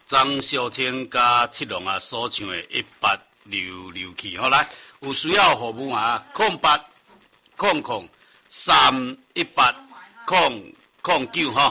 张小青加七龙啊所唱的18溜去，好来，有需要服务啊，0800318009哈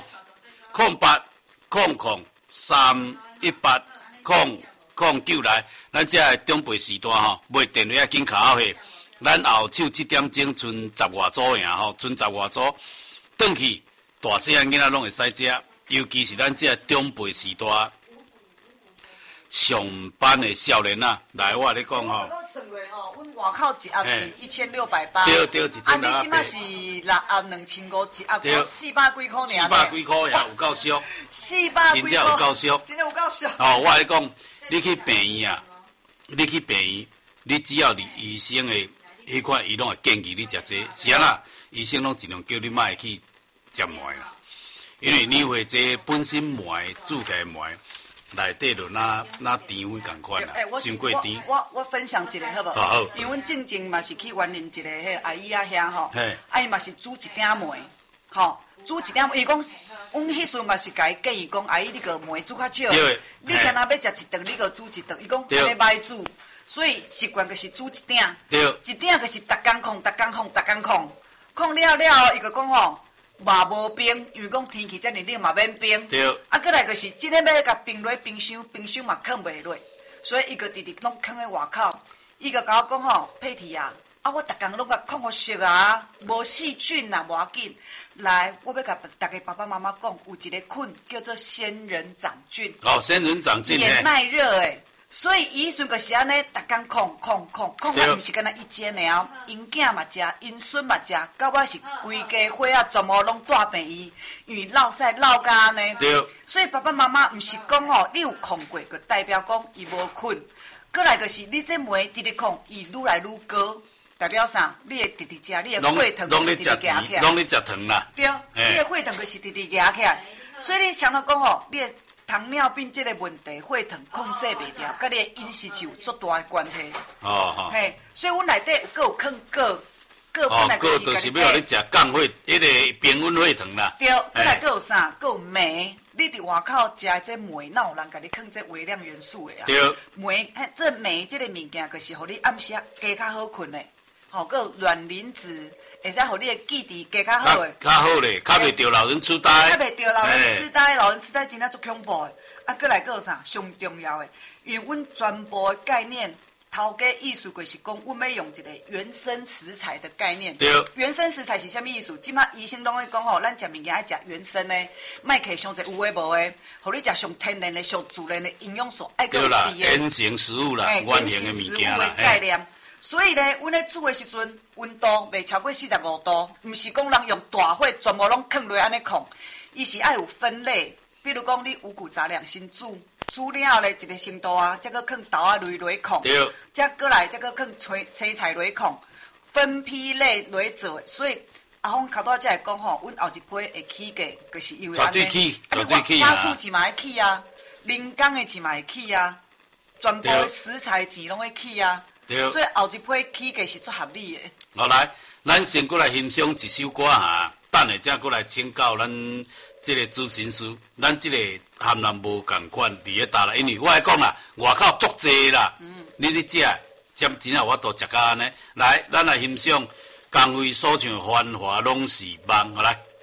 ，0800318009来，咱这中背时段吼，卖电话紧卡后去，咱后手7点钟剩10外组尔吼，剩10外组，转去大细汉囡仔拢会使食，尤其是咱这中背时段。上班的少年啊，来我跟你讲吼。 我算落吼，阮外口一盒是1680。 对对，1680。 啊，你即马是6盒2500，一盒才400几块尔。 400几块呀，有够俗。 400几块。 真正有够俗。 真正有够俗。 哦，我跟你讲，你去病院啊，你只要你医生的迄款，伊拢会建议你食这，是啊啦，医生拢尽量叫你莫去食糜啦，因为你会这本身糜煮起来糜。内底就那甜粉同款啦，伤过甜。 我分享一个好不好？ 好。 因为阮正正嘛是去园林一个迄阿姨啊遐吼，伊嘛是煮一鼎糜，吼煮一鼎糜。伊讲，阮迄时嘛是甲伊建议讲，阿姨你个糜煮较少，你干那要食一顿，你个煮一顿。伊讲安尼歹煮，所以习惯就是煮一鼎，一鼎就是逐工控了，伊就讲吼。嘛无冰，因为讲天气遮尔冷嘛免冰。 对。 啊，过来就是真诶要甲冰落冰箱嘛藏袂落，所以伊个直直拢藏喺外口。伊个甲我讲吼，佩蒂啊，我逐工拢甲控好熟啊，无细菌啊，无要紧。来，我要甲大家爸爸妈妈讲，有一个菌叫做仙人掌菌。 哦，仙人掌菌也耐热诶。所以伊阵就是安尼，逐工控啊，毋是干那一间尔，因囝嘛食，因孙嘛食，到尾是规家伙啊，全部拢带病伊，因为落屎落甲安尼。 对。 所以爸爸妈妈毋是讲吼，你有控过，就代表讲伊无菌。过来就是你这糜直直控，伊愈来愈高，代表啥？你会直直食，你的血糖就是直直压起来。 拢咧食糖啦。 对，你的血糖就是直直压起来。所以你常常讲吼，你的糖尿病这个问题，血糖控制袂掉，甲你的饮食是有足大的关系。 哦。 嘿，所以阮内底有放果本来就是要你食降血，迄个平稳血糖啦。 对，过来有啥？有镁，你伫外口食这镁，哪有人甲你放这微量元素的啊？ 对。 镁，这镁这个物件，就是互你暗时加较好困的。吼，有卵磷脂。会使互你的记忆加较好诶， 较好咧，较袂着老人痴呆， 较袂着老人痴呆，老人痴呆真正足恐怖诶。啊，过来有啥上重要诶？因为阮全部的概念，头家意思就是讲，阮要用一个原生食材的概念。 对。 原生食材是啥物意思？即马医生拢会讲吼，咱食物件爱食原生诶，莫摕上侪有诶无诶，互你食上天然诶、上自然诶营养素，爱够有对啦，原型食物啦，原型诶物件啦， 概念。所以呢，阮咧煮的时阵，温度袂超过45度，毋是讲人用大火全部拢放落安尼控，伊是爱有分类。比如讲，你五谷杂粮先煮了后咧一个程度啊，再搁放豆啊落控，再过来再搁放青菜落控，分批类落做。所以阿峰头拄仔才会讲吼，阮后一批会起价，就是因为安尼。 绝对起啊！花素钱嘛会起啊，人工的钱嘛会起啊，全部的食材钱拢会起啊。所以后一批起价是足合理的。 好来，咱先过来欣赏一首歌哈，等下再过来请教咱这个主持师，咱这个含咱无共款伫咧搭啦，因为我来讲啦，外口足济啦，你咧食，真正有法度食甲安尼。来，咱来欣赏江蕙所唱《繁华拢是梦》，好来。